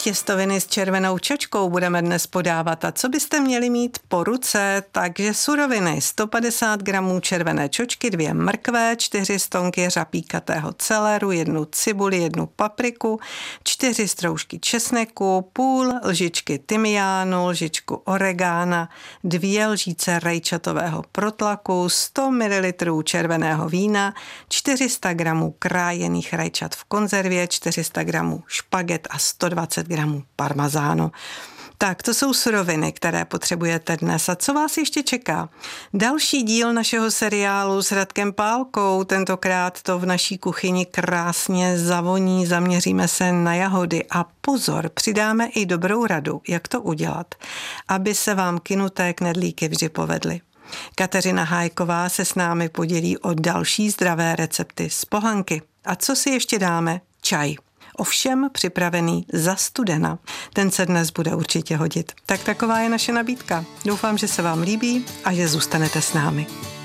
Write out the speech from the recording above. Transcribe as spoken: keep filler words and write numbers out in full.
Těstoviny s červenou čočkou budeme dnes podávat a co byste měli mít po ruce, takže suroviny sto padesát gramů červené čočky, dvě mrkve, čtyři stonky řapíkatého celeru, jednu cibuli, jednu papriku, čtyři stroužky česneku, půl lžičky tymiánu, lžičku oregána, dvě lžíce rajčatového protlaku, sto mililitrů červeného vína, čtyři sta gramů krájených rajčat v konzervě, čtyři sta gramů špaget a sto dvacet gramů parmazánu. Tak, to jsou suroviny, které potřebujete dnes. A co vás ještě čeká? Další díl našeho seriálu s Radkem Pálkou, tentokrát to v naší kuchyni krásně zavoní, zaměříme se na jahody a pozor, přidáme i dobrou radu, jak to udělat, aby se vám kynuté knedlíky vždy povedly. Kateřina Hájková se s námi podělí o další zdravé recepty z pohanky. A co si ještě dáme? Čaj. Ovšem připravený za studena. Ten se dnes bude určitě hodit. Tak taková je naše nabídka. Doufám, že se vám líbí a že zůstanete s námi.